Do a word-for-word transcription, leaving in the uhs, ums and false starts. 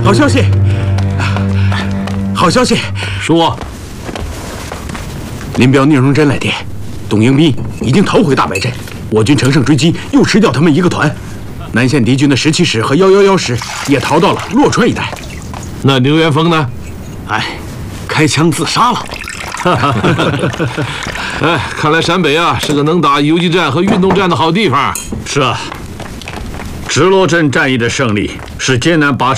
好消息！好消息！ 说， 林彪、宁荣臻来电，董应斌已经逃回大白镇，我军乘胜追击，又吃掉他们一个团。南线敌军的十七师和幺幺幺师也逃到了洛川一带。 那牛元峰呢？ 哎，开枪自杀了。 哎，看来陕北啊是个能打游击战和运动战的好地方。 是啊，直罗镇战役的胜利是艰难跋涉